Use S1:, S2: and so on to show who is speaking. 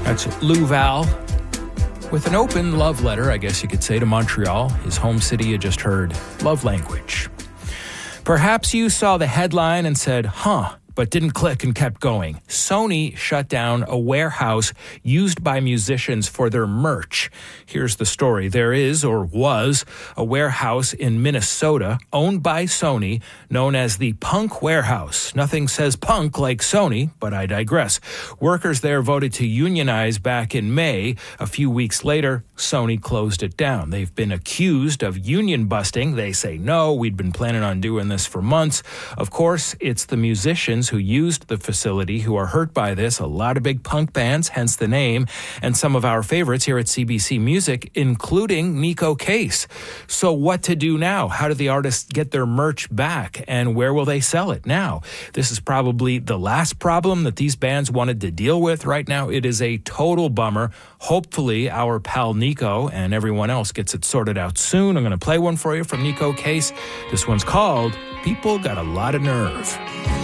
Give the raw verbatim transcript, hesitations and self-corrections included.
S1: That's Lou Val with an open love letter, I guess you could say, to Montreal, his home city you just heard. Love language. Perhaps you saw the headline and said, huh, but didn't click and kept going. Sony shut down a warehouse used by musicians for their merch. Here's the story. There is, or was, a warehouse in Minnesota owned by Sony known as the Punk Warehouse. Nothing says punk like Sony, but I digress. Workers there voted to unionize back in May. A few weeks later, Sony closed it down. They've been accused of union busting. They say, no, we'd been planning on doing this for months. Of course, it's the musicians who used the facility who are hurt by this. A lot of big punk bands, hence the name, and some of our favorites here at C B C Music, including Neko Case. So what to do now? How do the artists get their merch back? And where will they sell it now? This is probably the last problem that these bands wanted to deal with. Right now, it is a total bummer. Hopefully, our pal Neko and everyone else gets it sorted out soon. I'm going to play one for you from Neko Case. This one's called People Got a Lot of Nerve.